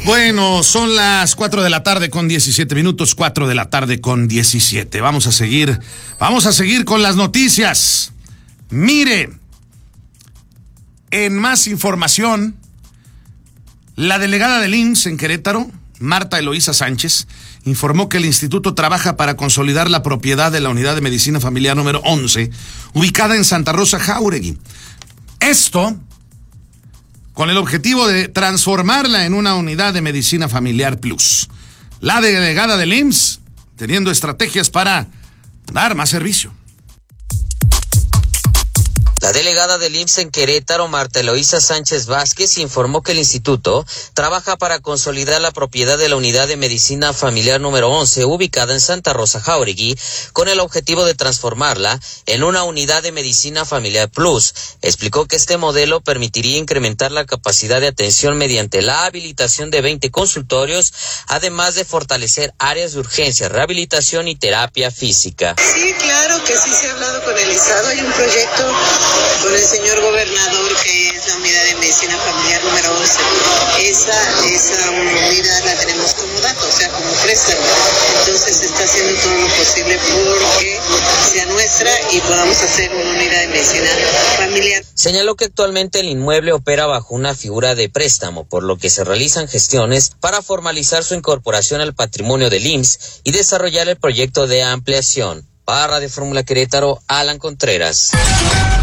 Bueno, son las 4 de la tarde con 17 minutos, 4 de la tarde con 17. Vamos a seguir con las noticias. Mire, en más información, la delegada del IMSS en Querétaro, Marta Eloísa Sánchez, informó que el instituto trabaja para consolidar la propiedad de la unidad de medicina familiar número 11, ubicada en Santa Rosa Jáuregui. Esto con el objetivo de transformarla en una unidad de medicina familiar plus. La delegada del IMSS teniendo estrategias para dar más servicio. La delegada del IMSS en Querétaro, Marta Eloísa Sánchez Vázquez, informó que el instituto trabaja para consolidar la propiedad de la unidad de medicina familiar número 11, ubicada en Santa Rosa Jáuregui, con el objetivo de transformarla en una unidad de medicina familiar plus. Explicó que este modelo permitiría incrementar la capacidad de atención mediante la habilitación de 20 consultorios, además de fortalecer áreas de urgencia, rehabilitación y terapia física. Sí, claro que sí se ha hablado con el Estado. Hay un proyecto con el señor gobernador que es la unidad de medicina familiar número 11. Esa unidad la tenemos como dato, o sea, como préstamo. Entonces se está haciendo todo lo posible porque sea nuestra y podamos hacer una unidad de medicina familiar. Señaló que actualmente el inmueble opera bajo una figura de préstamo, por lo que se realizan gestiones para formalizar su incorporación al patrimonio del IMSS y desarrollar el proyecto de ampliación. Para Radio Fórmula Querétaro, Alan Contreras.